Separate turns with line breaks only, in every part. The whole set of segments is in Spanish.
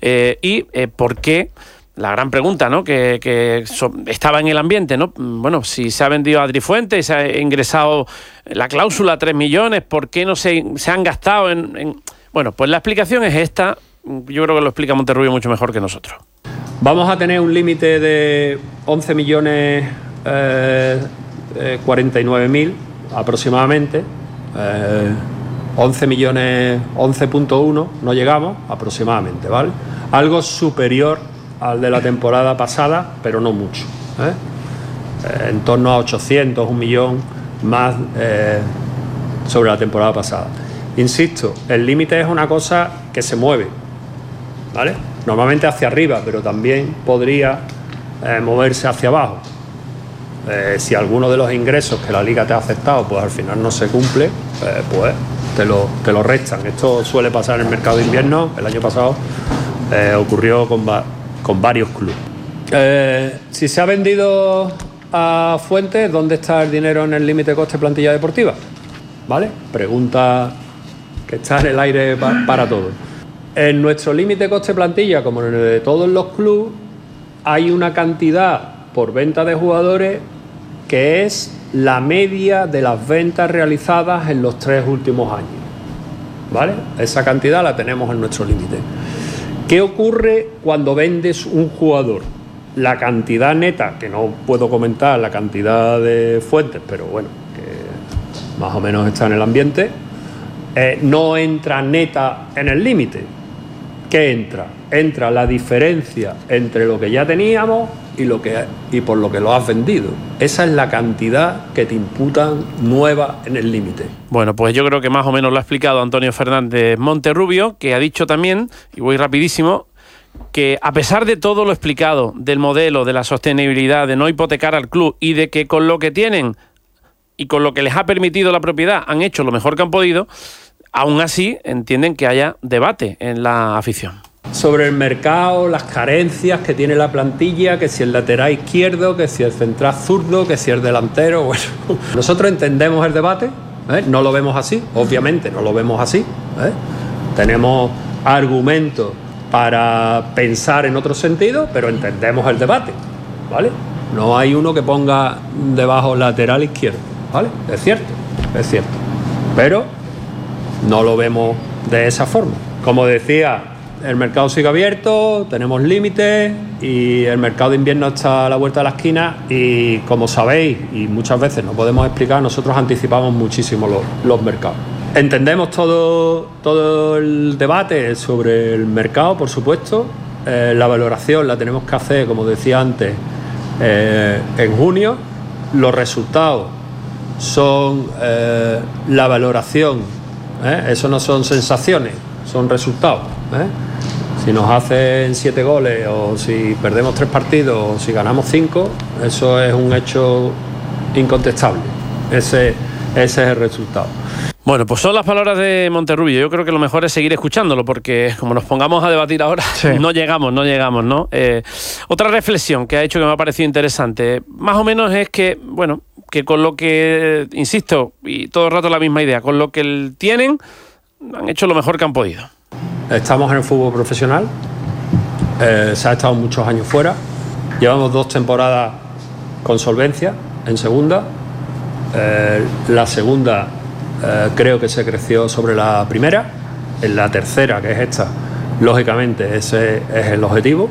¿Por qué? La gran pregunta, ¿no? que estaba en el ambiente, ¿no? Bueno, si se ha vendido a Adri Fuentes y se ha ingresado la cláusula 3 millones, ¿por qué no se han gastado en...? Bueno, pues la explicación es esta. Yo creo que lo explica Monterrubio mucho mejor que nosotros.
Vamos a tener un límite de 11 millones 49.000 aproximadamente. 11 millones, 11.1 no llegamos aproximadamente, ¿vale? Algo superior al de la temporada pasada, pero no mucho, en torno a 800, 1 millón más sobre la temporada pasada. Insisto, el límite es una cosa que se mueve, ¿vale? Normalmente hacia arriba, pero también podría moverse hacia abajo. Si alguno de los ingresos que la Liga te ha aceptado, pues al final no se cumple, pues te lo restan. Esto suele pasar en el mercado de invierno. El año pasado ocurrió con varios clubes. Si se ha vendido a Fuentes, ¿dónde está el dinero en el límite coste plantilla deportiva? ¿Vale? Pregunta que está en el aire para todos. En nuestro límite coste plantilla, como en el de todos los clubes, hay una cantidad por venta de jugadores que es la media de las ventas realizadas en los 3 últimos años, ¿vale? Esa cantidad la tenemos en nuestro límite. ¿Qué ocurre cuando vendes un jugador? La cantidad neta, que no puedo comentar la cantidad de Fuentes, pero bueno, que más o menos está en el ambiente, no entra neta en el límite. ¿Qué entra? Entra la diferencia entre lo que ya teníamos y por lo que lo has vendido. Esa es la cantidad que te imputan nueva en el límite.
Bueno, pues yo creo que más o menos lo ha explicado Antonio Fernández Monterrubio, que ha dicho también, y voy rapidísimo, que a pesar de todo lo explicado del modelo, de la sostenibilidad, de no hipotecar al club y de que con lo que tienen y con lo que les ha permitido la propiedad han hecho lo mejor que han podido, aún así entienden que haya debate en la afición.
Sobre el mercado, las carencias que tiene la plantilla, que si el lateral izquierdo, que si el central zurdo, que si el delantero, bueno. Nosotros entendemos el debate, no lo vemos así, obviamente no lo vemos así, tenemos argumentos para pensar en otro sentido, pero entendemos el debate, ¿vale? No hay uno que ponga debajo lateral izquierdo, ¿vale? Es cierto, pero no lo vemos de esa forma. Como decía, el mercado sigue abierto, tenemos límites y el mercado de invierno está a la vuelta de la esquina y, como sabéis, y muchas veces no podemos explicar, nosotros anticipamos muchísimo los mercados. Entendemos todo el debate sobre el mercado, por supuesto. La valoración la tenemos que hacer, como decía antes, en junio. Los resultados son la valoración, eso no son sensaciones, son resultados. Si nos hacen 7 goles o si perdemos 3 partidos o si ganamos 5, eso es un hecho incontestable. Ese es el resultado.
Bueno, pues son las palabras de Monterrubio. Yo creo que lo mejor es seguir escuchándolo porque como nos pongamos a debatir ahora, sí, no llegamos, ¿no? Otra reflexión que ha hecho que me ha parecido interesante, más o menos es que, bueno, que con lo que, insisto, y todo el rato la misma idea, con lo que tienen, han hecho lo mejor que han podido.
Estamos en el fútbol profesional, se ha estado muchos años fuera, llevamos 2 temporadas con solvencia en segunda, la segunda creo que se creció sobre la primera, en la tercera, que es esta, lógicamente ese es el objetivo.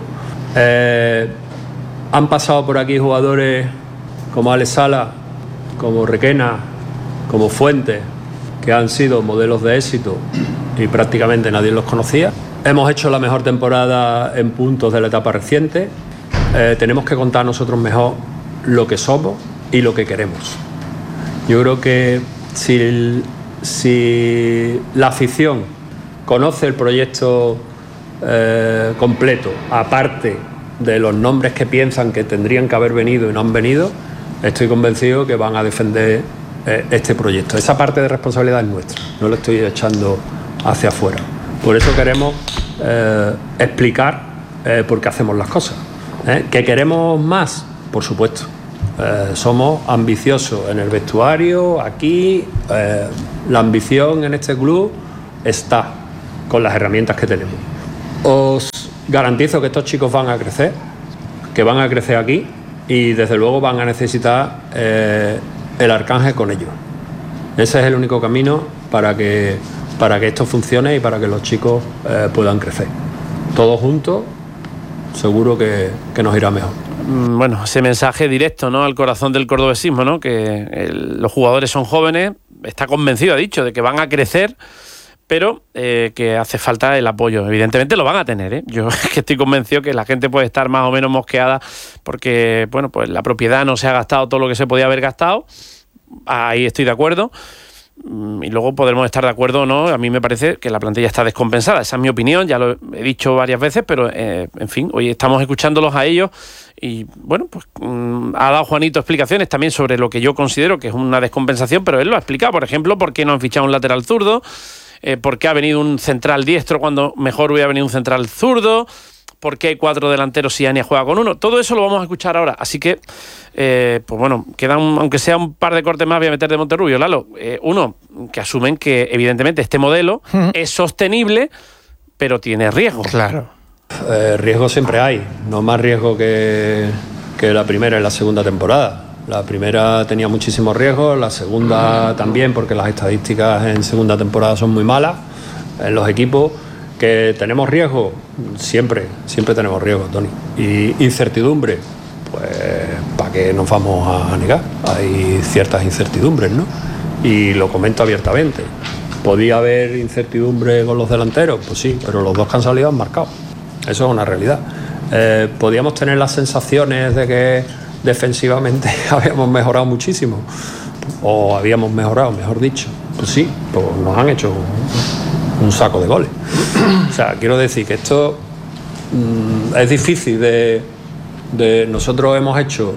Han pasado por aquí jugadores como Alex Sala, como Requena, como Fuentes, que han sido modelos de éxito y prácticamente nadie los conocía. Hemos hecho la mejor temporada en puntos de la etapa reciente. Tenemos que contar nosotros mejor lo que somos y lo que queremos. Yo creo que si la afición conoce el proyecto completo, aparte de los nombres que piensan que tendrían que haber venido y no han venido, estoy convencido que van a defender este proyecto. Esa parte de responsabilidad es nuestra, no lo estoy echando hacia afuera. Por eso queremos explicar por qué hacemos las cosas. ¿Que queremos más? Por supuesto. Somos ambiciosos en el vestuario, aquí. La ambición en este club está con las herramientas que tenemos. Os garantizo que estos chicos van a crecer, que van a crecer aquí y desde luego van a necesitar el Arcángel con ellos. Ese es el único camino para que esto funcione y para que los chicos puedan crecer. Todos juntos, seguro que nos irá mejor.
Bueno, ese mensaje directo, ¿no?, al corazón del cordobesismo, ¿no?, que los jugadores son jóvenes, está convencido, ha dicho, de que van a crecer, pero que hace falta el apoyo. Evidentemente lo van a tener, ¿eh? Yo es que estoy convencido que la gente puede estar más o menos mosqueada porque, bueno, pues la propiedad no se ha gastado todo lo que se podía haber gastado. Ahí estoy de acuerdo. Y luego podremos estar de acuerdo o no. A mí me parece que la plantilla está descompensada. Esa es mi opinión, ya lo he dicho varias veces, pero en fin, hoy estamos escuchándolos a ellos y bueno, pues ha dado Juanito explicaciones también sobre lo que yo considero que es una descompensación, pero él lo ha explicado, por ejemplo, por qué no han fichado un lateral zurdo, por qué ha venido un central diestro cuando mejor hubiera venido un central zurdo, por qué hay 4 delanteros si Ania juega con 1. Todo eso lo vamos a escuchar ahora. Así que, pues bueno, quedan, aunque sea un par de cortes más, voy a meter de Monterrubio, Lalo. Uno, que asumen que evidentemente este modelo es sostenible, pero tiene riesgo.
Claro.
Riesgo siempre hay, no más riesgo que la primera y la segunda temporada. La primera tenía muchísimos riesgos, la segunda también, porque las estadísticas en segunda temporada son muy malas en los equipos. ¿Que tenemos riesgo? Siempre tenemos riesgo, Tony. Y incertidumbre, pues ¿para qué nos vamos a negar? Hay ciertas incertidumbres, ¿no? Y lo comento abiertamente. ¿Podía haber incertidumbre con los delanteros? Pues sí, pero los dos que han salido han marcado. Eso es una realidad. ¿Podíamos tener las sensaciones de que defensivamente habíamos mejorado muchísimo? O habíamos mejorado, mejor dicho. Pues sí, pues nos han hecho un saco de goles. O sea, quiero decir que esto es difícil de nosotros hemos hecho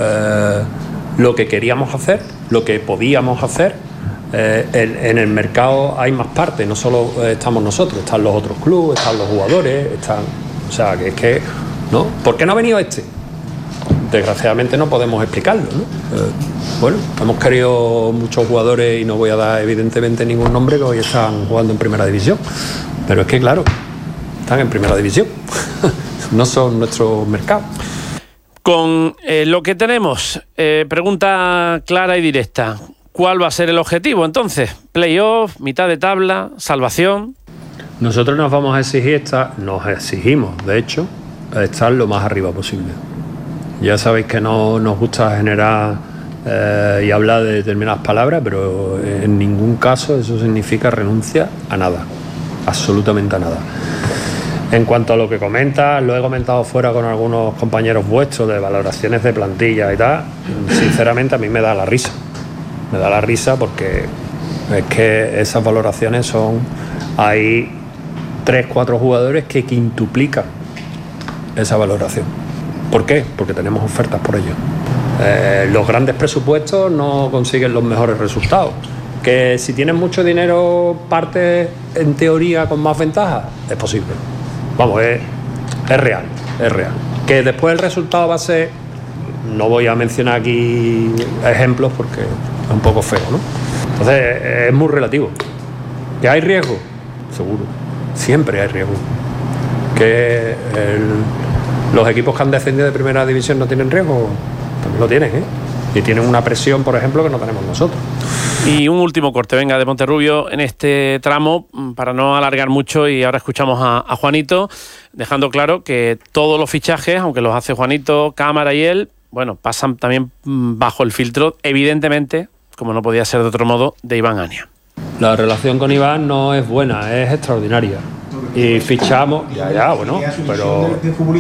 lo que queríamos hacer, lo que podíamos hacer. En el mercado hay más partes, no solo estamos nosotros, están los otros clubes, están los jugadores, o sea, que es que, ¿no? ¿Por qué no ha venido este? Desgraciadamente no podemos explicarlo, ¿no? Bueno, hemos querido muchos jugadores y no voy a dar evidentemente ningún nombre que hoy están jugando en primera división, pero es que claro, están en primera división, no son nuestro mercado.
Con lo que tenemos, pregunta clara y directa, ¿cuál va a ser el objetivo entonces? ¿Playoff, mitad de tabla, salvación?
Nosotros nos vamos a exigir nos exigimos, de hecho, estar lo más arriba posible. Ya sabéis que no nos gusta generar y hablar de determinadas palabras, pero en ningún caso eso significa renuncia a nada, absolutamente a nada. En cuanto a lo que comentas, lo he comentado fuera con algunos compañeros vuestros de valoraciones de plantilla y tal, sinceramente a mí me da la risa. Me da la risa porque es que esas valoraciones son... Hay 3-4 jugadores que quintuplican esa valoración. ¿Por qué? Porque tenemos ofertas por ello. Los grandes presupuestos no consiguen los mejores resultados. Que si tienes mucho dinero parte en teoría con más ventaja, es posible. Vamos, es real, es real. Que después el resultado va a ser... No voy a mencionar aquí ejemplos porque es un poco feo, ¿no? Entonces es muy relativo. ¿Que hay riesgo? Seguro. Siempre hay riesgo. Que los equipos que han descendido de primera división no tienen riesgo, también lo tienen, ¿eh? Y tienen una presión, por ejemplo, que no tenemos nosotros.
Y un último corte, venga, de Monterrubio en este tramo, para no alargar mucho, y ahora escuchamos a Juanito, dejando claro que todos los fichajes, aunque los hace Juanito, Cámara y él, bueno, pasan también bajo el filtro, evidentemente, como no podía ser de otro modo, de Iván Ania.
La relación con Iván no es buena, es extraordinaria. Y fichamos, bueno, pero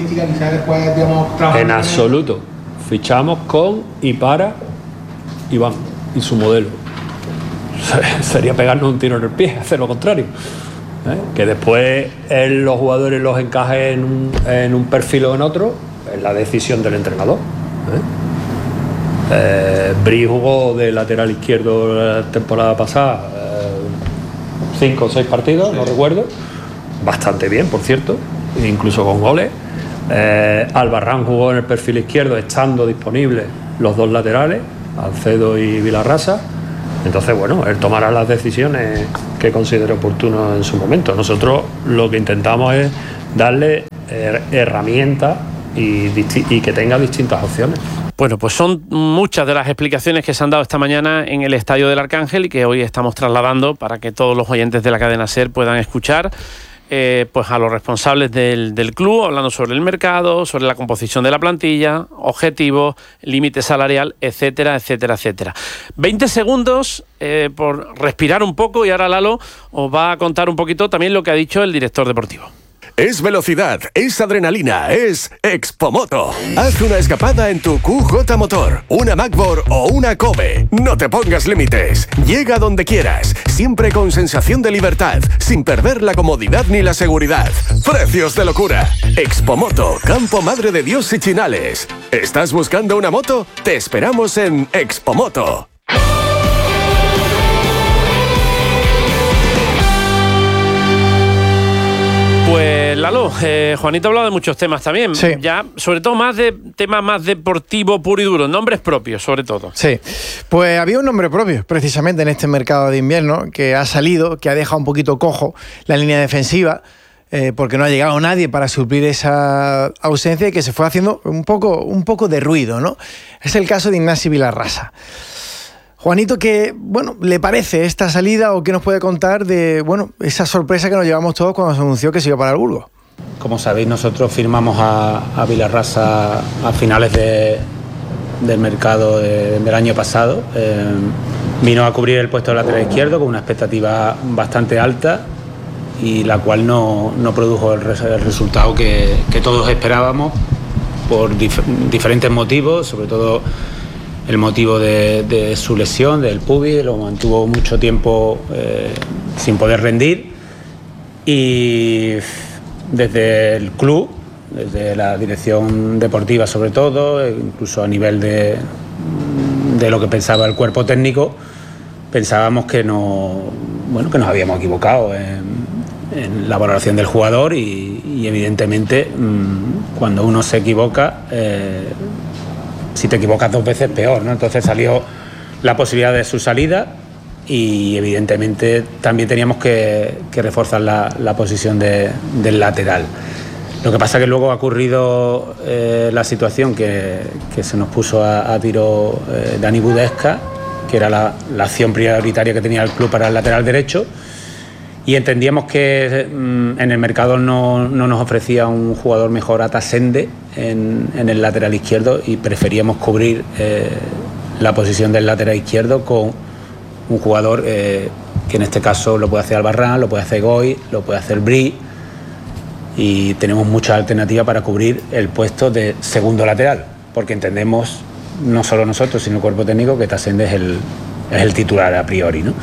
en absoluto, fichamos con y para Iván y su modelo. Sería pegarnos un tiro en el pie, hacer lo contrario. Que después los jugadores los encaje en un perfil o en otro, es la decisión del entrenador. Bri jugó de lateral izquierdo la temporada pasada 5 o 6 partidos, no recuerdo, bastante bien, por cierto, incluso con goles. Albarrán jugó en el perfil izquierdo estando disponibles los dos laterales, Alcedo y Vilarrasa. Entonces, bueno, él tomará las decisiones que considere oportuno en su momento. Nosotros lo que intentamos es darle herramientas y que tenga distintas opciones.
Bueno, pues son muchas de las explicaciones que se han dado esta mañana en el Estadio del Arcángel y que hoy estamos trasladando para que todos los oyentes de la cadena SER puedan escuchar pues a los responsables del club, hablando sobre el mercado, sobre la composición de la plantilla, objetivos, límite salarial, etcétera, etcétera, etcétera. 20 segundos por respirar un poco y ahora Lalo os va a contar un poquito también lo que ha dicho el director deportivo.
Es velocidad, es adrenalina, es Expomoto. Haz una escapada en tu QJ Motor, una Macbor o una Kobe. No te pongas límites. Llega donde quieras, siempre con sensación de libertad, sin perder la comodidad ni la seguridad. Precios de locura. Expomoto, Campo Madre de Dios y Chinales. ¿Estás buscando una moto? Te esperamos en Expomoto.
Pues Lalo, Juanito ha hablado de muchos temas también,
sí.
Ya sobre todo más de temas más deportivo puro y duro, nombres propios sobre todo.
Sí, pues había un nombre propio precisamente en este mercado de invierno que ha salido, que ha dejado un poquito cojo la línea defensiva, porque no ha llegado nadie para suplir esa ausencia y que se fue haciendo un poco de ruido, ¿no? Es el caso de Ignasi Vilarrasa. Juanito, ¿qué le parece esta salida o qué nos puede contar de esa sorpresa que nos llevamos todos cuando se anunció que se iba para el Burgos?
Como sabéis, nosotros firmamos a Vilarrasa a finales del mercado del año pasado. Vino a cubrir el puesto de lateral izquierdo con una expectativa bastante alta y la cual no produjo el resultado que todos esperábamos por diferentes motivos, sobre todo el motivo de su lesión, del pubis, lo mantuvo mucho tiempo sin poder rendir y desde el club, desde la dirección deportiva sobre todo, incluso a nivel de lo que pensaba el cuerpo técnico, pensábamos que nos habíamos equivocado en la valoración del jugador y evidentemente cuando uno se equivoca, si te equivocas 2 veces peor, ¿no? Entonces salió la posibilidad de su salida y evidentemente también teníamos que reforzar la posición del lateral. Lo que pasa es que luego ha ocurrido la situación que se nos puso a tiro Dani Budesca, que era la acción prioritaria que tenía el club para el lateral derecho, y entendíamos que en el mercado no nos ofrecía un jugador mejor a Tasende en el lateral izquierdo y preferíamos cubrir la posición del lateral izquierdo con un jugador que en este caso lo puede hacer Albarrán, lo puede hacer Goy, lo puede hacer Bri, y tenemos muchas alternativas para cubrir el puesto de segundo lateral, porque entendemos, no solo nosotros, sino el cuerpo técnico, que Tasende es el titular a priori, ¿no?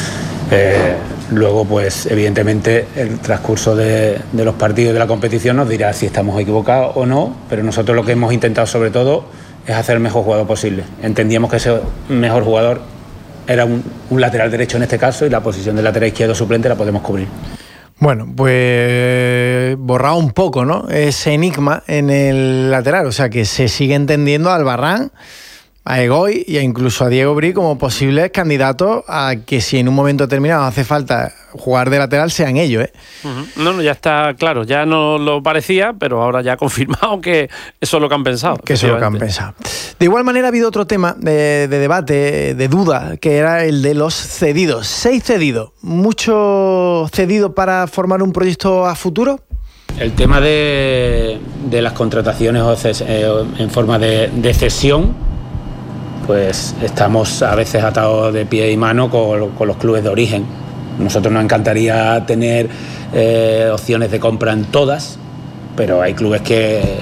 Luego, pues evidentemente el transcurso de los partidos de la competición nos dirá si estamos equivocados o no, pero nosotros lo que hemos intentado sobre todo es hacer el mejor jugador posible. Entendíamos que ese mejor jugador era un lateral derecho en este caso y la posición del lateral izquierdo suplente la podemos cubrir.
Bueno, pues borrado un poco, ¿no?, ese enigma en el lateral, o sea que se sigue entendiendo a Albarrán, a Egoy e incluso a Diego Bri como posibles candidatos a que si en un momento determinado hace falta jugar de lateral sean ellos, ¿eh?
Uh-huh. No, ya está claro, ya no lo parecía, pero ahora ya ha confirmado que eso es lo que han pensado.
Que eso es lo que han pensado. De igual manera ha habido otro tema de debate, de duda, que era el de los cedidos. 6 cedidos, ¿mucho cedido para formar un proyecto a futuro?
El tema de las contrataciones en forma de cesión, pues estamos a veces atados de pie y mano con los clubes de origen. Nosotros nos encantaría tener opciones de compra en todas, pero hay clubes que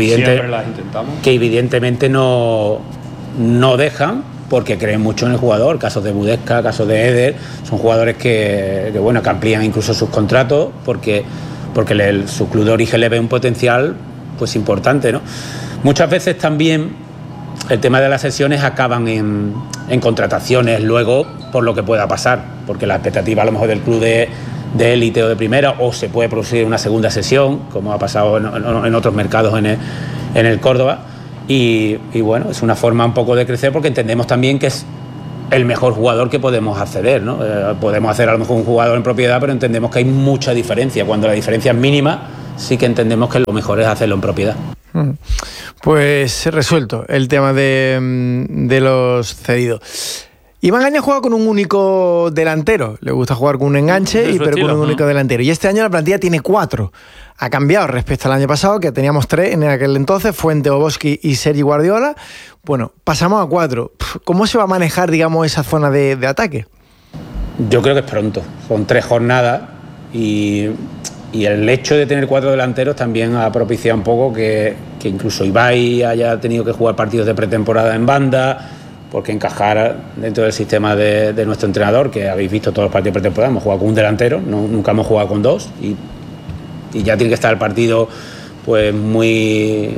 evidentemente no dejan porque creen mucho en el jugador. Casos de Budesca, casos de Eder, son jugadores que amplían incluso sus contratos porque su club de origen le ve un potencial pues importante, ¿no? Muchas veces también el tema de las sesiones acaban en contrataciones luego por lo que pueda pasar, porque la expectativa a lo mejor del club de élite o de primera, o se puede producir una segunda sesión, como ha pasado en otros mercados en el Córdoba, y bueno, es una forma un poco de crecer porque entendemos también que es el mejor jugador que podemos acceder, ¿no? Podemos hacer a lo mejor un jugador en propiedad, pero entendemos que hay mucha diferencia. Cuando la diferencia es mínima, sí que entendemos que lo mejor es hacerlo en propiedad.
Pues resuelto el tema de los cedidos. Iván Gaña juega con un único delantero. Le gusta jugar con un enganche, pero con un único delantero. Y este año la plantilla tiene 4. Ha cambiado respecto al año pasado, que teníamos 3 en aquel entonces, Fuente, Oboski y Sergi Guardiola. Bueno, pasamos a 4. ¿Cómo se va a manejar, digamos, esa zona de ataque?
Yo creo que es pronto. Son 3 jornadas y el hecho de tener 4 delanteros también ha propiciado un poco que incluso Ibai haya tenido que jugar partidos de pretemporada en banda, porque encajar dentro del sistema de nuestro entrenador, que habéis visto todos los partidos de pretemporada, hemos jugado con un delantero, nunca hemos jugado con 2 y ya tiene que estar el partido pues muy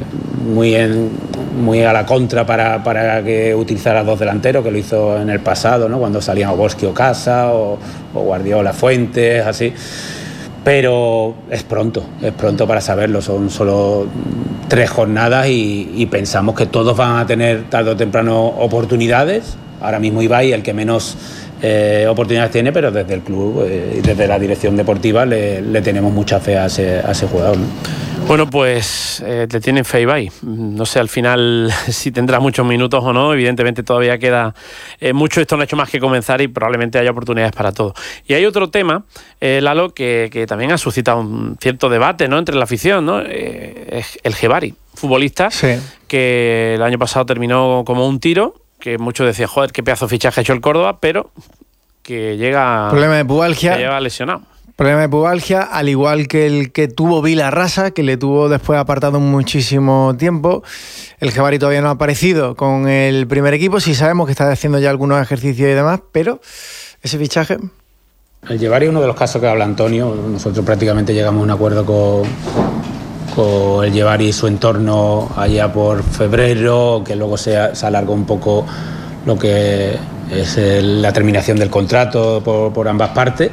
a la contra para que utilizara 2 delanteros, que lo hizo en el pasado, ¿no? Cuando salían Oboski o Casa o Guardiola Fuentes, así. Pero es pronto para saberlo, son solo 3 jornadas y pensamos que todos van a tener tarde o temprano oportunidades. Ahora mismo Ibai, el que menos oportunidades tiene, pero desde el club y desde la dirección deportiva le tenemos mucha fe a ese jugador, ¿no?
Bueno, pues te tienen fe Ibai. No sé al final si tendrá muchos minutos o no. Evidentemente todavía queda mucho. Esto no ha hecho más que comenzar y probablemente haya oportunidades para todo. Y hay otro tema, Lalo, que también ha suscitado un cierto debate, ¿no?, entre la afición, ¿no? Es el Jebari, futbolista, sí, que el año pasado terminó como un tiro, que muchos decían, joder, qué pedazo de fichaje ha hecho el Córdoba, pero que llega...
Problema de pubalgia.
Que llega lesionado.
Problema de pubalgia, al igual que el que tuvo Vilarrasa, que le tuvo después apartado muchísimo tiempo. El Jebari todavía no ha aparecido con el primer equipo, sí sabemos que está haciendo ya algunos ejercicios y demás, pero ese fichaje...
El Jebari es uno de los casos que habla Antonio. Nosotros prácticamente llegamos a un acuerdo con el Jebari y su entorno allá por febrero, que luego se alargó un poco lo que es la terminación del contrato por ambas partes.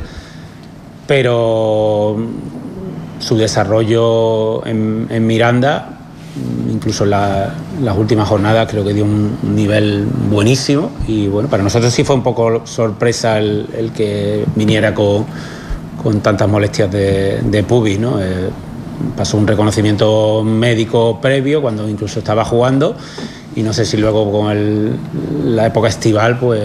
Pero su desarrollo en Miranda, incluso en las últimas jornadas, creo que dio un nivel buenísimo y bueno, para nosotros sí fue un poco sorpresa el que viniera con tantas molestias de pubis, ¿no? Pasó un reconocimiento médico previo cuando incluso estaba jugando y no sé si luego con la época estival pues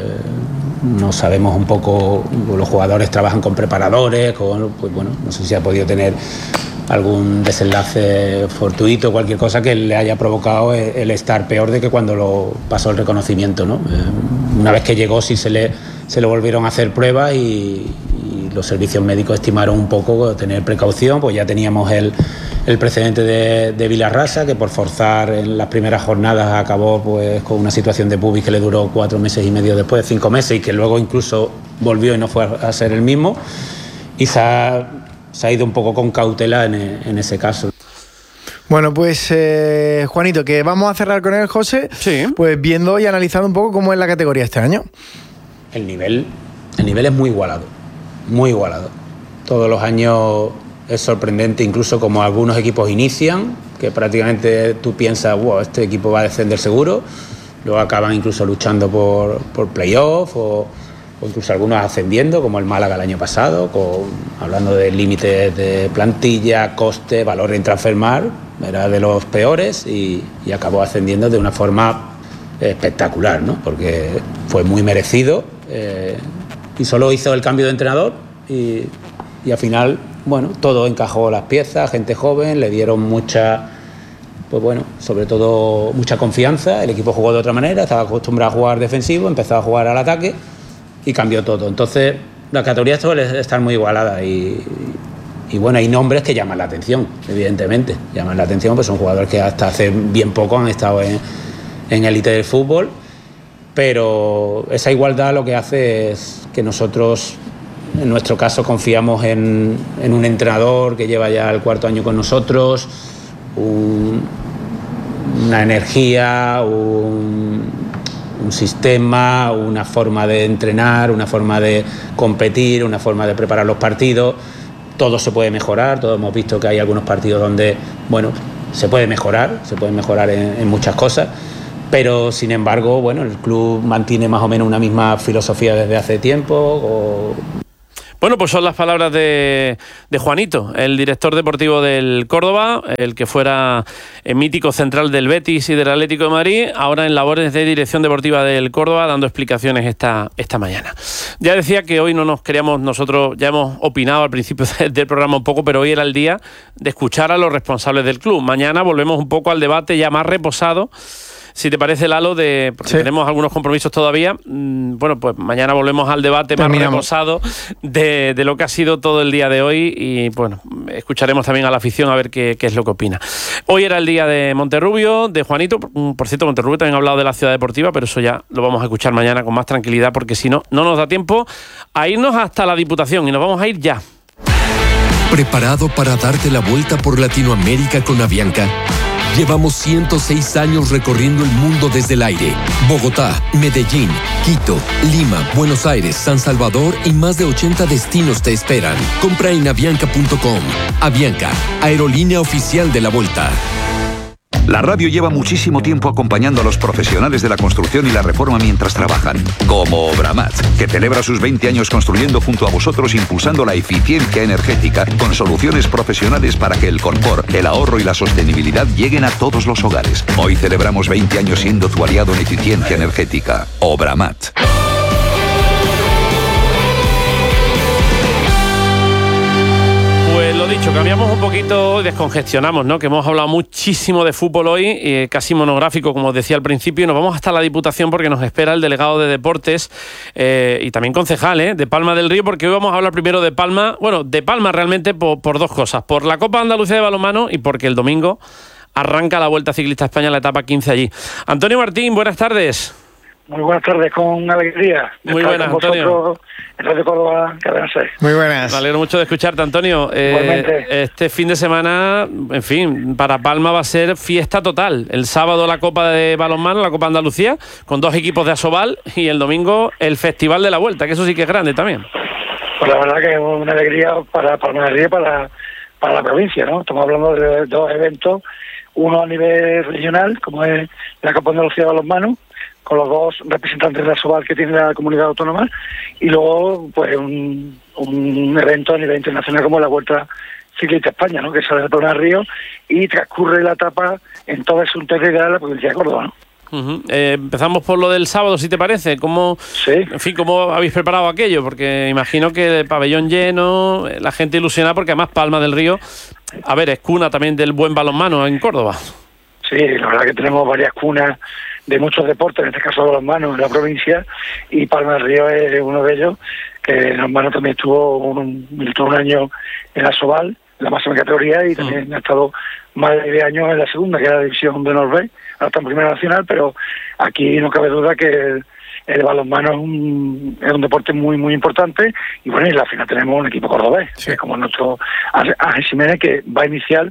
no sabemos un poco, los jugadores trabajan con preparadores, pues bueno, no sé si ha podido tener algún desenlace fortuito, cualquier cosa que le haya provocado el estar peor de que cuando lo pasó el reconocimiento, ¿no? Una vez que llegó sí se le volvieron a hacer pruebas y los servicios médicos estimaron un poco tener precaución, pues ya teníamos el precedente de Vilarrasa, que por forzar en las primeras jornadas acabó pues con una situación de pubis que le duró 4 meses y medio después, 5 meses, y que luego incluso volvió y no fue a ser el mismo, y se ha ido un poco con cautela en ese caso.
Bueno, pues Juanito, que vamos a cerrar con él, José,
sí,
pues viendo y analizando un poco cómo es la categoría este año.
El nivel es muy igualado, muy igualado. Todos los años es sorprendente, incluso como algunos equipos inician, que prácticamente tú piensas, wow, este equipo va a descender seguro, luego acaban incluso luchando por playoff o incluso algunos ascendiendo, como el Málaga el año pasado, hablando de límites de plantilla, coste, valor en Transfermarkt, era de los peores y acabó ascendiendo de una forma espectacular, ¿no? Porque fue muy merecido y solo hizo el cambio de entrenador y al final, bueno, todo encajó las piezas, gente joven, le dieron mucha, pues bueno, sobre todo mucha confianza, el equipo jugó de otra manera, estaba acostumbrado a jugar defensivo, empezó a jugar al ataque y cambió todo. Entonces, la categoría suele estar muy igualada y bueno, hay nombres que llaman la atención, evidentemente, llaman la atención, pues son jugadores que hasta hace bien poco han estado en élite del fútbol, pero esa igualdad lo que hace es que nosotros, en nuestro caso, confiamos en un entrenador que lleva ya el 4º año con nosotros, una energía, un sistema, una forma de entrenar, una forma de competir, una forma de preparar los partidos. Todo se puede mejorar, todos hemos visto que hay algunos partidos donde, bueno, se puede mejorar en muchas cosas, pero sin embargo, bueno, el club mantiene más o menos una misma filosofía desde hace tiempo.
Bueno, pues son las palabras de Juanito, el director deportivo del Córdoba, el que fuera mítico central del Betis y del Atlético de Madrid, ahora en labores de dirección deportiva del Córdoba, dando explicaciones esta mañana. Ya decía que hoy no nos queríamos, nosotros ya hemos opinado al principio del programa un poco, pero hoy era el día de escuchar a los responsables del club. Mañana volvemos un poco al debate ya más reposado. Si te parece, Lalo, porque tenemos algunos compromisos todavía, bueno, pues mañana volvemos al debate más reposado de lo que ha sido todo el día de hoy y, bueno, escucharemos también a la afición a ver qué es lo que opina. Hoy era el día de Monterrubio, de Juanito. Por cierto, Monterrubio también ha hablado de la Ciudad Deportiva, pero eso ya lo vamos a escuchar mañana con más tranquilidad, porque si no, no nos da tiempo a irnos hasta la Diputación y nos vamos a ir ya.
¿Preparado para darte la vuelta por Latinoamérica con Avianca? Llevamos 106 años recorriendo el mundo desde el aire. Bogotá, Medellín, Quito, Lima, Buenos Aires, San Salvador y más de 80 destinos te esperan. Compra en avianca.com. Avianca, aerolínea oficial de la Vuelta.
La radio lleva muchísimo tiempo acompañando a los profesionales de la construcción y la reforma mientras trabajan. Como Obramat, que celebra sus 20 años construyendo junto a vosotros, impulsando la eficiencia energética con soluciones profesionales para que el confort, el ahorro y la sostenibilidad lleguen a todos los hogares. Hoy celebramos 20 años siendo tu aliado en eficiencia energética. Obramat.
Pues lo dicho, cambiamos un poquito, descongestionamos, ¿no? Que hemos hablado muchísimo de fútbol hoy, casi monográfico, como os decía al principio, y nos vamos hasta la Diputación porque nos espera el delegado de Deportes y también concejal, de Palma del Río, porque hoy vamos a hablar primero de Palma, bueno, de Palma realmente por dos cosas, por la Copa Andalucía de Balonmano y porque el domingo arranca la Vuelta Ciclista a España, la etapa 15 allí. Antonio Martín, buenas tardes.
Muy buenas tardes, con alegría.
Muy buenas, Antonio.
En Radio Córdoba, Cadena 6.
Muy buenas.
Me alegro mucho de escucharte, Antonio. Este fin de semana, en fin, para Palma va a ser fiesta total. El sábado la Copa de Balonmano, la Copa Andalucía, con 2 equipos de Asobal, y el domingo el Festival de la Vuelta, que eso sí que es grande también.
Pues la verdad que es una alegría para Palma del Río, para la provincia, ¿no? Estamos hablando de 2 eventos, uno a nivel regional, como es la Copa Andalucía de Balonmano, con los 2 representantes de Asobal que tiene la comunidad autónoma, y luego pues un evento a nivel internacional como la Vuelta Ciclista España, ¿no? Que sale de Palma del Río y transcurre la etapa en toda su integridad de la provincia de Córdoba, ¿no?
Empezamos por lo del sábado, si te parece. ¿Cómo habéis preparado aquello? Porque imagino que el pabellón lleno, la gente ilusionada, porque además Palma del Río, a ver, es cuna también del buen balonmano en Córdoba.
Sí, la verdad que tenemos varias cunas de muchos deportes, en este caso balonmano en la provincia, y Palma del Río es uno de ellos, que el balonmano también estuvo un año en la Asobal, en la máxima categoría, y también ha estado más de 10 años en la segunda, que es la división de Norbe, ahora está en Primera Nacional, pero aquí no cabe duda que el balonmano es un deporte muy muy importante, y bueno, y en la final tenemos un equipo cordobés, que es como nuestro Ángel Jiménez, que va a iniciar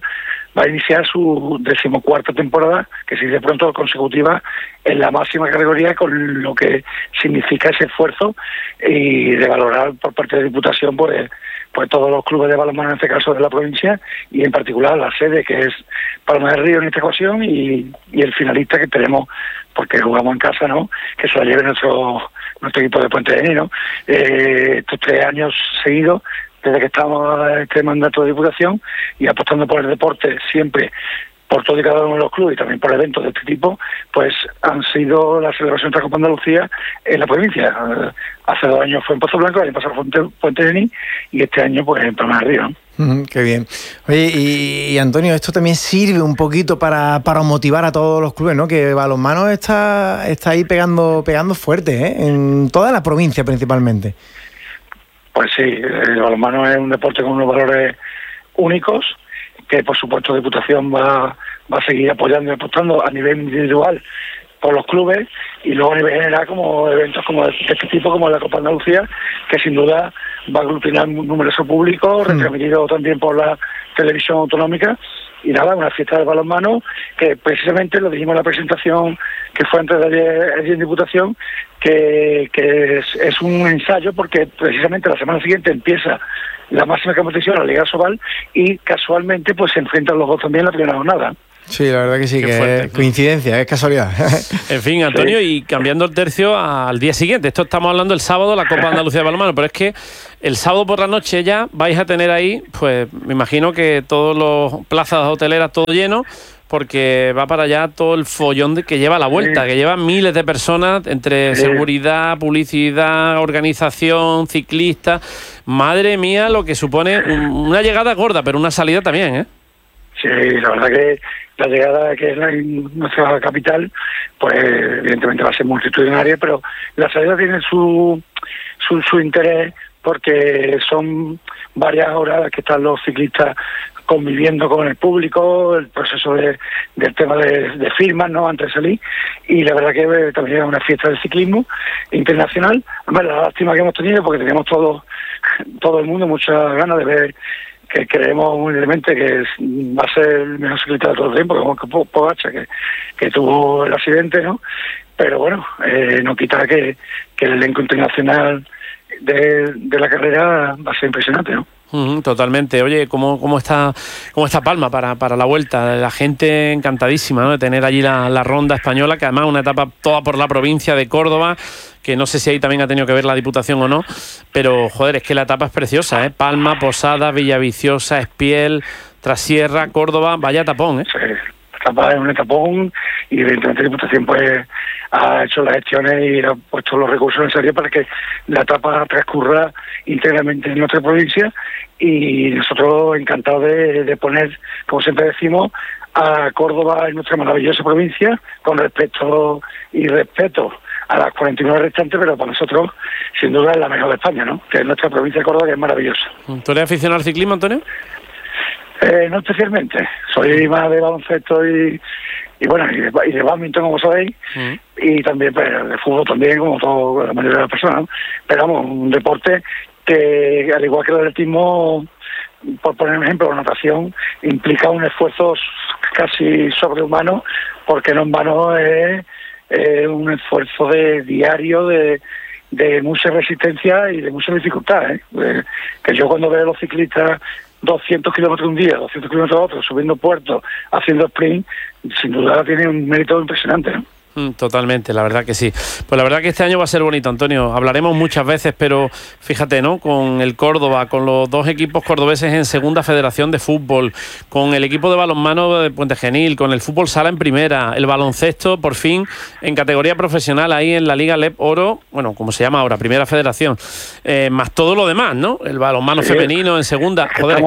su 14ª temporada, que se dice pronto consecutiva, en la máxima categoría, con lo que significa ese esfuerzo y de valorar por parte de la Diputación pues todos los clubes de balonmano, en este caso de la provincia, y en particular la sede, que es Palma del Río en esta ocasión, y el finalista que tenemos, porque jugamos en casa, ¿no?, que se la lleve nuestro equipo de Puente de Genil, ¿no? Estos 3 años seguidos, desde que estamos en este mandato de Diputación y apostando por el deporte siempre, por todo y cada uno de los clubes y también por eventos de este tipo, pues han sido la celebración de la Copa Andalucía en la provincia. Hace 2 años fue en Pozo Blanco, el año pasado fue en Puente de Genil, y este año pues en Palma del Río, ¿no?
Qué bien. Oye, y Antonio, esto también sirve un poquito para motivar a todos los clubes, ¿no? Que balonmano está ahí pegando fuerte, en toda la provincia principalmente.
Pues sí, el balonmano es un deporte con unos valores únicos, que por supuesto Diputación va a seguir apoyando y apostando a nivel individual por los clubes, y luego a nivel general como eventos como de este tipo, como la Copa Andalucía, que sin duda va a aglutinar un numeroso público, retransmitido también por la televisión autonómica. Y nada, una fiesta de balonmano que precisamente lo dijimos en la presentación que fue antes de ayer en Diputación, que es un ensayo, porque precisamente la semana siguiente empieza la máxima competición, la Liga Asobal, y casualmente pues se enfrentan los 2 también en la primera jornada.
Sí, la verdad que sí,
Qué
que
fuerte.
es coincidencia, es casualidad.
En fin, Antonio, y cambiando el tercio al día siguiente. Esto estamos hablando el sábado, la Copa de Andalucía de balonmano, pero es que el sábado por la noche ya vais a tener ahí, pues me imagino que todos los plazas hoteleras todo lleno, porque va para allá todo el follón que lleva la vuelta, que lleva miles de personas entre seguridad, publicidad, organización, ciclistas. Madre mía, lo que supone una llegada gorda, pero una salida también, ¿eh?
Sí, la verdad que la llegada que es nuestra capital, pues evidentemente va a ser multitudinaria, pero la salida tiene su interés porque son varias horas que están los ciclistas conviviendo con el público, el proceso del tema de firmas, ¿no?, antes de salir, y la verdad que también es una fiesta del ciclismo internacional. Bueno, la lástima que hemos tenido porque teníamos todo el mundo muchas ganas de ver, que creemos humildemente que va a ser el mejor ciclista de todo el tiempo, como Pogačar, que tuvo el accidente, ¿no? Pero bueno, no quita que el elenco internacional de la carrera va a ser impresionante, ¿no?
Totalmente. Oye, ¿cómo está Palma para la vuelta? La gente encantadísima, ¿no?, de tener allí la ronda española, que además es una etapa toda por la provincia de Córdoba, que no sé si ahí también ha tenido que ver la Diputación o no, pero joder, es que la etapa es preciosa, ¿eh? Palma, Posada, Villaviciosa, Espiel, Trasierra, Córdoba, vaya tapón, ¿eh?
Sí, la etapa es un etapón y evidentemente la Diputación pues ha hecho las gestiones y ha puesto los recursos necesarios para que la etapa transcurra íntegramente en nuestra provincia, y nosotros encantados de poner, como siempre decimos, a Córdoba en nuestra maravillosa provincia, con respeto a las 49 restantes, pero para nosotros sin duda es la mejor de España, ¿no?, que es nuestra provincia de Córdoba, que es maravillosa.
¿Tú eres aficionado al ciclismo, Antonio?
No especialmente, soy más de baloncesto y bueno, y de badminton, como sabéis, y también pues, de fútbol también, como toda la mayoría de las personas, ¿no? Pero vamos, un deporte que, al igual que el atletismo, por poner un ejemplo, la natación implica un esfuerzo casi sobrehumano, porque no en vano es un esfuerzo diario de mucha resistencia y de mucha dificultad, ¿eh? Que yo cuando veo a los ciclistas 200 kilómetros un día, 200 kilómetros otro, subiendo puertos, haciendo sprint, sin duda tiene un mérito impresionante, ¿no?
Totalmente, la verdad que sí. Pues la verdad que este año va a ser bonito, Antonio. Hablaremos muchas veces, pero fíjate, ¿no?, con el Córdoba, con los dos equipos cordobeses en Segunda Federación de Fútbol, con el equipo de balonmano de Puente Genil, con el fútbol sala en primera, el baloncesto por fin en categoría profesional ahí en la Liga LEP Oro, bueno, como se llama ahora, Primera Federación, más todo lo demás, ¿no? El balonmano femenino en segunda. Joder,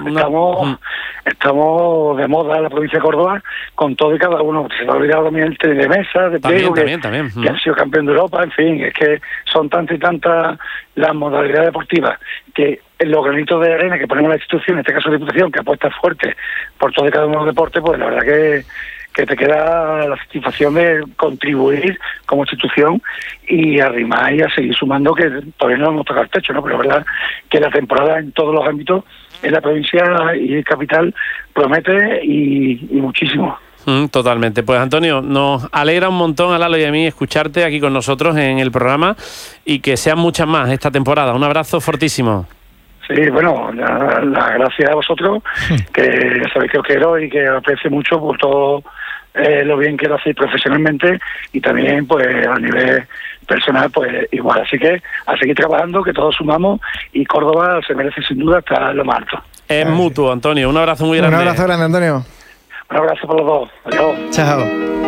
estamos de moda en la provincia de Córdoba con todo y cada uno. Se me ha olvidado también el tenis de mesa, de pego,
también.
Que han sido campeón de Europa, en fin, es que son tantas y tantas las modalidades deportivas que en los granitos de arena que ponemos la institución, en este caso la Diputación, que apuesta fuerte por todo y cada uno de los deportes, pues la verdad que te queda la satisfacción de contribuir como institución y arrimar y a seguir sumando, que todavía no hemos tocado el techo, ¿no? Pero es verdad que la temporada en todos los ámbitos en la provincia y capital promete y muchísimo.
Totalmente. Pues Antonio, nos alegra un montón a Lalo y a mí escucharte aquí con nosotros en el programa, y que sean muchas más esta temporada. Un abrazo fortísimo.
Sí, bueno, las gracias a vosotros, que ya sabéis que os quiero y que aprecio mucho por todo lo bien que lo hacéis profesionalmente, y también pues a nivel personal pues igual. Así que a seguir trabajando, que todos sumamos, y Córdoba se merece sin duda estar en lo más alto.
Es mutuo, Antonio. Un abrazo muy grande.
Un abrazo grande, Antonio.
Un abrazo por los dos. Adiós.
Chao.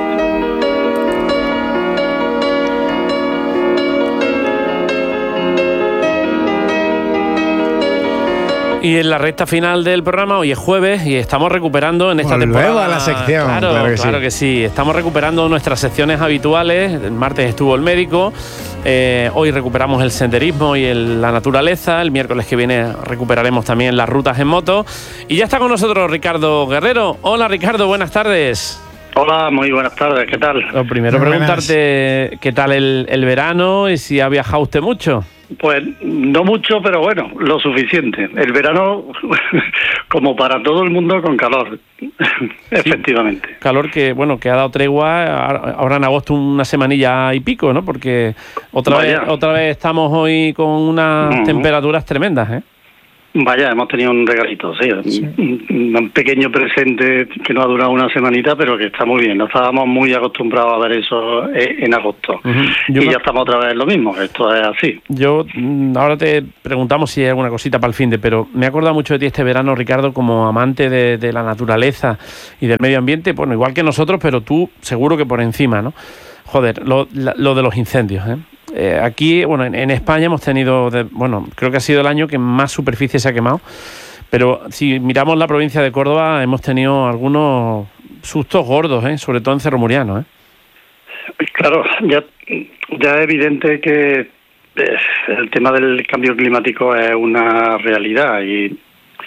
Y en la recta final del programa, hoy es jueves y estamos recuperando en esta temporada.
A la sección.
Claro que sí. Estamos recuperando nuestras secciones habituales. El martes estuvo el médico. Hoy recuperamos el senderismo y la naturaleza. El miércoles que viene recuperaremos también las rutas en moto. Y ya está con nosotros Ricardo Guerrero. Hola, Ricardo, buenas tardes.
Hola, muy buenas tardes, ¿qué tal?
Lo primero, preguntarte qué tal el verano y si ha viajado usted mucho.
Pues no mucho, pero bueno, lo suficiente. El verano, como para todo el mundo, con calor, efectivamente.
Calor que ha dado tregua ahora en agosto, una semanilla y pico, ¿no? Porque otra vez estamos hoy con unas temperaturas tremendas, ¿eh?
Vaya, hemos tenido un regalito, sí. Un pequeño presente que nos ha durado una semanita, pero que está muy bien. No estábamos muy acostumbrados a ver eso en agosto. Ya estamos otra vez en lo mismo, esto es así.
Yo ahora te preguntamos si hay alguna cosita para el fin de, pero me he acordado mucho de ti este verano, Ricardo, como amante de la naturaleza y del medio ambiente, bueno, igual que nosotros, pero tú seguro que por encima, ¿no? Joder, lo de los incendios, ¿eh? Aquí, bueno, en España hemos tenido, creo que ha sido el año que más superficie se ha quemado, pero si miramos la provincia de Córdoba hemos tenido algunos sustos gordos, sobre todo en Cerro Muriano.
Claro, ya es evidente que el tema del cambio climático es una realidad y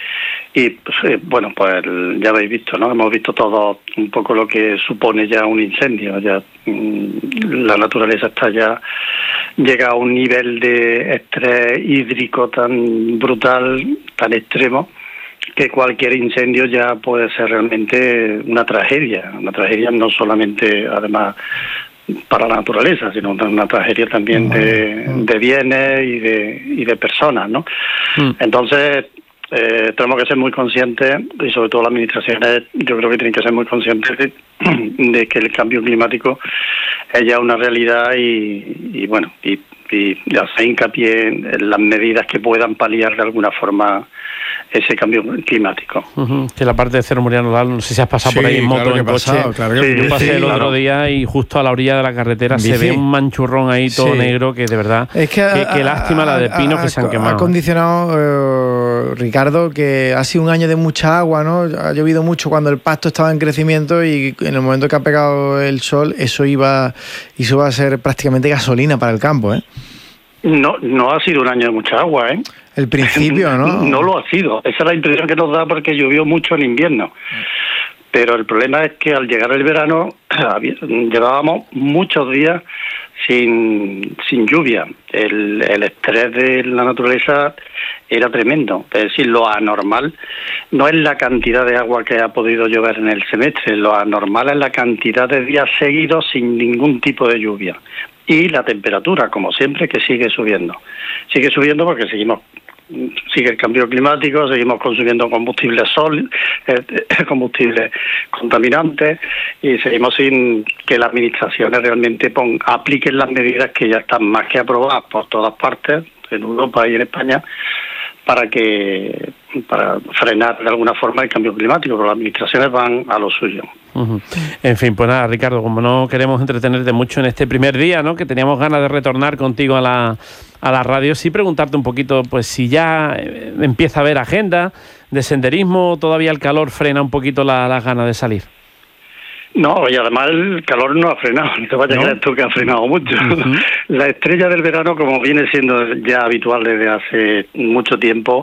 bueno, pues ya habéis visto, ¿no? Hemos visto todo un poco lo que supone ya un incendio. Ya la naturaleza llega a un nivel de estrés hídrico tan brutal, tan extremo, que cualquier incendio ya puede ser realmente una tragedia no solamente además para la naturaleza, sino una tragedia también de bienes y de personas, ¿no? Entonces tenemos que ser muy conscientes, y sobre todo las administraciones, yo creo que tienen que ser muy conscientes de que el cambio climático es ya una realidad y hacer hincapié en las medidas que puedan paliar de alguna forma ese cambio climático.
Que la parte de Cerro Muriano, no sé si has pasado por ahí en moto, en coche. Yo pasé el otro día y justo a la orilla de la carretera se ve un manchurrón ahí todo negro que de verdad, es que qué lástima la de pinos que se han quemado.
Ha condicionado, Ricardo, que ha sido un año de mucha agua, ¿no? Ha llovido mucho cuando el pasto estaba en crecimiento y en el momento que ha pegado el sol, eso iba a ser prácticamente gasolina para el campo, ¿eh?
No ha sido un año de mucha agua, ¿eh?
El principio, ¿no?
No lo ha sido. Esa es la impresión que nos da porque llovió mucho en invierno. Pero el problema es que al llegar el verano llevábamos muchos días sin lluvia. El estrés de la naturaleza era tremendo. Es decir, lo anormal no es la cantidad de agua que ha podido llover en el semestre. Lo anormal es la cantidad de días seguidos sin ningún tipo de lluvia. Y la temperatura, como siempre, que sigue subiendo. Sigue subiendo porque sigue el cambio climático, seguimos consumiendo combustibles combustibles contaminantes y seguimos sin que las administraciones realmente apliquen las medidas que ya están más que aprobadas por todas partes, en Europa y en España, para frenar de alguna forma el cambio climático, pero las administraciones van a lo suyo.
En fin, pues nada, Ricardo, como no queremos entretenerte mucho en este primer día, ¿no?, que teníamos ganas de retornar contigo a la radio, sí preguntarte un poquito, pues si ya empieza a haber agenda de senderismo, todavía el calor frena un poquito las ganas de salir.
No, y además el calor no ha frenado, no te vayas a creer tú que ha frenado mucho. La estrella del verano, como viene siendo ya habitual desde hace mucho tiempo,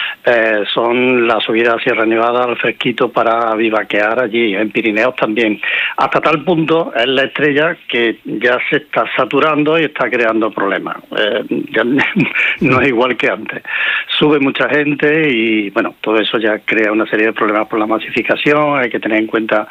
son las subidas a Sierra Nevada, al Fresquito, para vivaquear allí, en Pirineos también. Hasta tal punto es la estrella que ya se está saturando y está creando problemas. Ya no es igual que antes. Sube mucha gente y, bueno, todo eso ya crea una serie de problemas por la masificación. Hay que tener en cuenta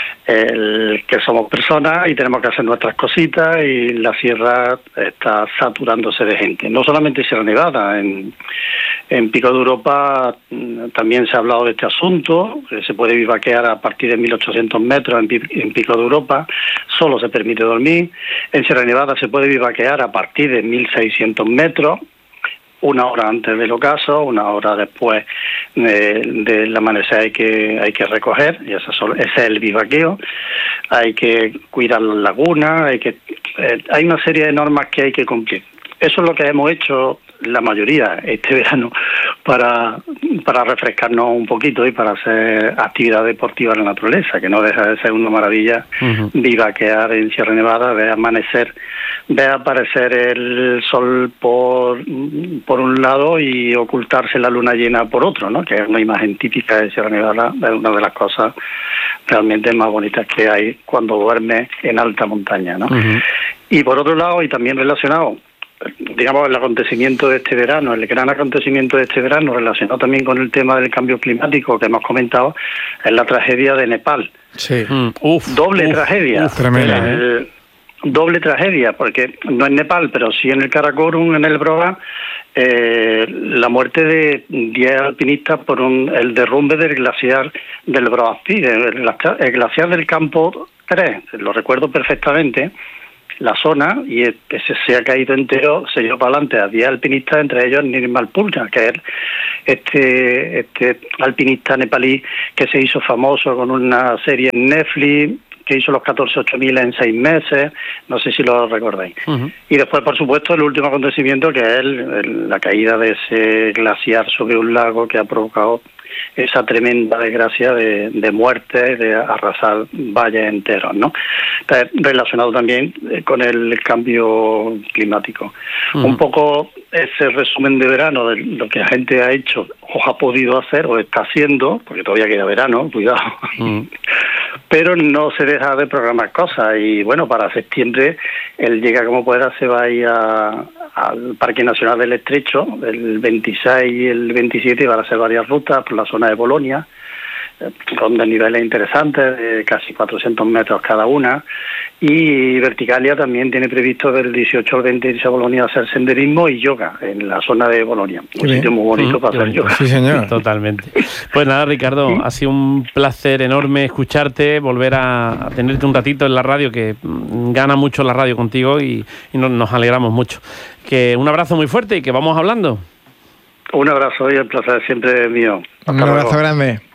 que somos personas y tenemos que hacer nuestras cositas, y la sierra está saturándose de gente. No solamente Sierra Nevada, en Pico de Europa también se ha hablado de este asunto. Se puede vivaquear a partir de 1800 metros en Pico de Europa, solo se permite dormir. En Sierra Nevada se puede vivaquear a partir de 1600 metros, una hora antes del ocaso, una hora después del amanecer hay que recoger, y ese es el vivaqueo. Hay que cuidar las lagunas, hay una serie de normas que hay que cumplir. Eso es lo que hemos hecho la mayoría este verano para refrescarnos un poquito y para hacer actividad deportiva en la naturaleza, que no deja de ser una maravilla vivaquear en Sierra Nevada, ver aparecer el sol por un lado y ocultarse la luna llena por otro, ¿no?, que es una imagen típica de Sierra Nevada, es una de las cosas realmente más bonitas que hay cuando duermes en alta montaña, ¿no? Y por otro lado, y también relacionado, digamos, el acontecimiento de este verano, el gran acontecimiento de este verano, relacionado también con el tema del cambio climático que hemos comentado, es la tragedia de Nepal.
Sí.
Doble tragedia.
Tremenda,
Doble tragedia, porque no en Nepal, pero sí en el Karakorum, en el Brogan, la muerte de 10 alpinistas por el derrumbe del glaciar del Broaspí, el glaciar del Campo 3, lo recuerdo perfectamente, la zona, y ese se ha caído entero, se llevó para adelante a 10 alpinistas, entre ellos Nirmal Purja, que es este alpinista nepalí que se hizo famoso con una serie en Netflix, que hizo los 14.8000 en 6 meses, no sé si lo recordáis. Y después, por supuesto, el último acontecimiento, que es la caída de ese glaciar sobre un lago que ha provocado esa tremenda desgracia de muerte, de arrasar valles enteros, ¿no? Relacionado también con el cambio climático. Un poco ese resumen de verano de lo que la gente ha hecho o ha podido hacer o está haciendo, porque todavía queda verano, cuidado, pero no se deja de programar cosas. Y bueno, para septiembre él llega como pueda, se va a ir al Parque Nacional del Estrecho, el 26 y el 27, y van a hacer varias rutas por la zona de Bolonia, con niveles interesantes, de casi 400 metros cada una. Y Verticalia también tiene previsto del 18 al 20 irse a Bolonia a hacer senderismo y yoga en la zona de Bolonia. Un sitio muy bonito para hacer yoga.
Sí, señor.
Totalmente. Pues nada, Ricardo, ha sido un placer enorme escucharte, volver a tenerte un ratito en la radio, que gana mucho la radio contigo y nos alegramos mucho. Que un abrazo muy fuerte y que vamos hablando.
Un abrazo y el placer siempre es mío.
Un abrazo grande.